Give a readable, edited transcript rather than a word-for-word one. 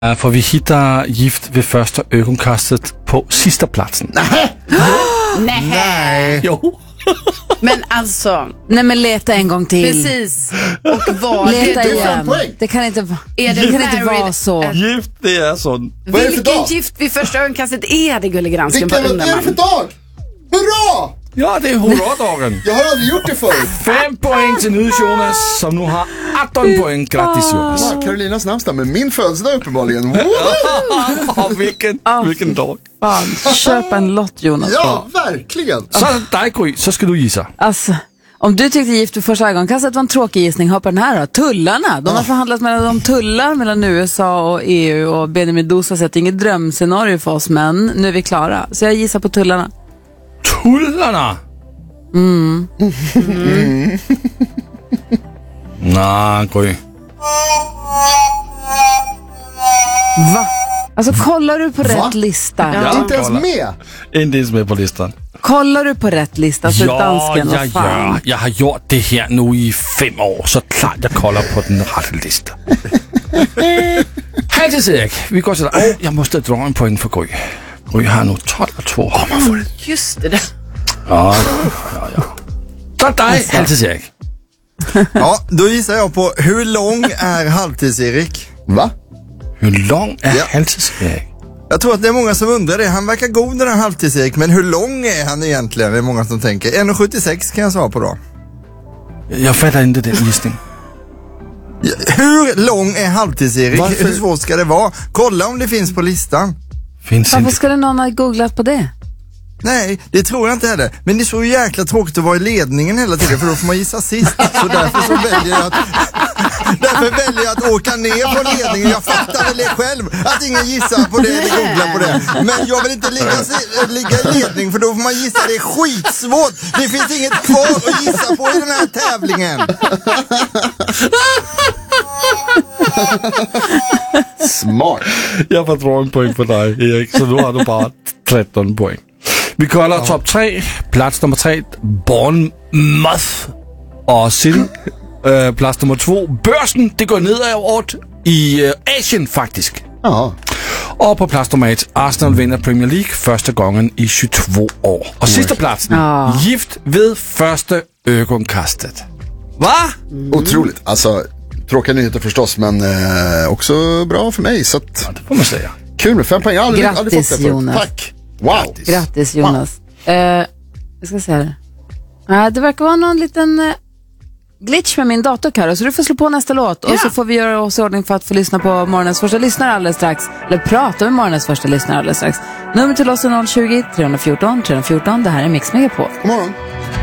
För vi hittar gift vid första ögonkastet på sista platsen. Nej. Jo. Men alltså... Nej, men leta en gång till. Precis. Och vad Leta det igen. Det kan inte vara så. Gift, det är sån. Vilken gift vid första ögonkastet är det, Gullegransken? Vad är det för dag? Hurra! Ja, det är hurra-dagen. Jag har aldrig gjort det förut. 5 poäng till nu Jonas, som nu har 18 poäng. Grattis Jonas. Wow, Karolinas namnsdag med min födelsedag uppenbarligen. Vilken dag. Fan, köp en lott, Jonas. Ja, verkligen. Så dig, Gry, så ska du gissa. Alltså, om du tyckte gift vid första ögonkastet var en tråkig gissning, hoppa den här då. Tullarna. De har förhandlat mellan tullar mellan USA och EU, och Benjamin Dosa säger att det är inget drömscenario för oss, men nu är vi klara. Så jag gissar på tullarna. Tullarna? Nej, Gry. Va? Alltså, kollar du på rätt lista? Ja, Inte ens med. Inte ens med på listan. Kollar du på rätt lista? Alltså, dansken, vad fan? Jag har gjort det här nu i 5 år, så klart jag kollar på den rätta listan. Halvtids Erik, vi går till dig. Jag måste dra en poäng för Gry. Gry har nu 12-2. Man får det. Just det. Ja. Så dig, Halvtids Erik. Ja, då gissar jag på hur lång är Halvtids-Erik? Va? Hur lång är Halvtids Erik? Jag tror att det är många som undrar det. Han verkar god den här Halvtids-Erik, men hur lång är han egentligen? Det är många som tänker. 1,76 kan jag svara på då. Jag fattar inte den gissning. Hur lång är Halvtids-Erik? Hur svårt ska det vara? Kolla om det finns på listan. Finns Varför inte. skulle någon ha googlat på det? Nej, det tror jag inte heller. Men det är så jäkla tråkigt att vara i ledningen hela tiden, för då får man gissa sist. Så därför så väljer jag att åka ner från ledningen. Jag fattar väl det själv, att ingen gissar på det eller googlar på det. Men jag vill inte ligga i ledning, för då får man gissa. Det är skitsvårt. Det finns inget kvar att gissa på i den här tävlingen. Smart. Jag får dra en poäng på dig, Erik, så nu har du bara 13 poäng. Vi kollar topp 3. Plats nummer 3, Bournemouth och City. Plats nummer 2, Börsen. Det går nedåt i Asien faktiskt. Ja. Och på plats nummer 1, Arsenal vinner Premier League första gången i 22 år. Och sista platsen, gift vid första ögonkastet. Va? Otroligt. Alltså, tråkiga nyheter förstås, men också bra för mig. Så att, Ja, det får man säga. kul med 5 poäng. Jag har aldrig fått Grattis, det förut. Jonas. Tack. Wow. Grattis, Jonas. Jag ska se här. Det verkar vara någon liten glitch med min dator, Karo, så du får slå på nästa låt. Och så får vi göra oss i ordning för att få lyssna på morgonens första lyssnare alldeles strax. Eller prata med morgonens första lyssnare alldeles strax. Nummer till oss är 020-314 314. Det här är Mix Megapol. God morgon.